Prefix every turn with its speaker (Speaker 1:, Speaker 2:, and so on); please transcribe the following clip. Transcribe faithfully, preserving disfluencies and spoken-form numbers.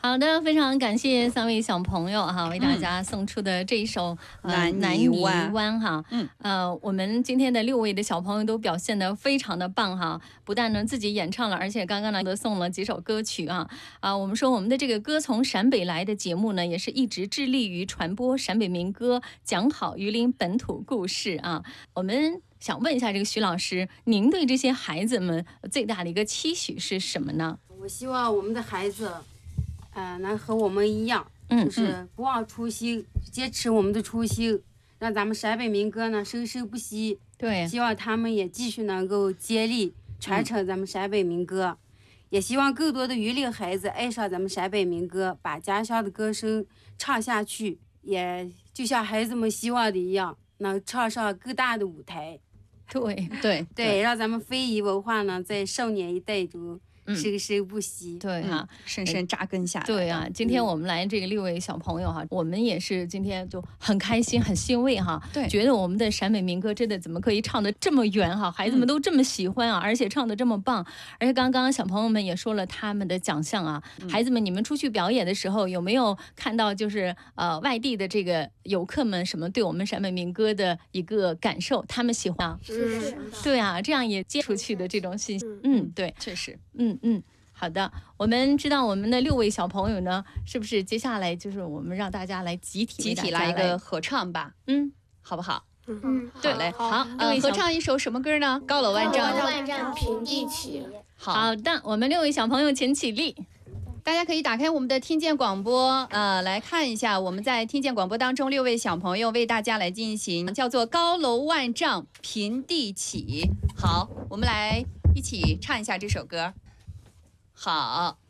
Speaker 1: 好的，非常感谢三位小朋友哈，为大家送出的这一首、
Speaker 2: 嗯
Speaker 1: 呃、
Speaker 2: 南泥湾
Speaker 1: 湾哈。
Speaker 2: 嗯，
Speaker 1: 呃，我们今天的六位的小朋友都表现得非常的棒哈，不但呢自己演唱了，而且刚刚呢都送了几首歌曲啊啊，我们说我们的这个歌从陕北来的节目呢，也是一直致力于传播陕北民歌，讲好榆林本土故事啊。我们想问一下这个徐老师，您对这些孩子们最大的一个期许是什么呢？
Speaker 3: 我希望我们的孩子，呃，能和我们一样，
Speaker 1: 嗯、
Speaker 3: 就是不忘初心，坚持我们的初心，让咱们陕北民歌呢生生不息。
Speaker 1: 对，
Speaker 3: 希望他们也继续能够接力传承咱们陕北民歌，嗯、也希望更多的榆林孩子爱上咱们陕北民歌，把家乡的歌声唱下去，也就像孩子们希望的一样，能唱上更大的舞台。
Speaker 1: 对对
Speaker 3: 对，让咱们非遗文化呢在少年一代中生生不息。
Speaker 1: 嗯、对哈、啊，
Speaker 2: 深深扎根下来。
Speaker 1: 对啊，今天我们来这个六位小朋友哈，我们也是今天就很开心、很欣慰哈。
Speaker 2: 对，
Speaker 1: 觉得我们的陕北民歌真的怎么可以唱得这么远哈？孩子们都这么喜欢啊，嗯、而且唱得这么棒。而且刚刚小朋友们也说了他们的奖项啊，嗯、孩子们，你们出去表演的时候有没有看到就是呃外地的这个游客们什么对我们陕北民歌的一个感受？他们喜欢啊？
Speaker 3: 是，
Speaker 1: 对啊，这样也接出去的这种信息。嗯，对，
Speaker 2: 确实，
Speaker 1: 嗯嗯。好的，我们知道我们的六位小朋友呢，是不是接下来就是我们让大家来集体
Speaker 2: 集体来一个合唱吧？
Speaker 1: 嗯，
Speaker 2: 好不好？
Speaker 4: 嗯，
Speaker 2: 好嘞，
Speaker 1: 好，
Speaker 2: 呃，合唱一首什么歌呢？高楼万丈，
Speaker 4: 高楼万丈平地起。
Speaker 1: 好的，我们六位小朋友请起立。
Speaker 2: 大家可以打开我们的听见广播，呃，来看一下我们在听见广播当中，六位小朋友为大家来进行叫做高楼万丈平地起。好，我们来一起唱一下这首歌。好。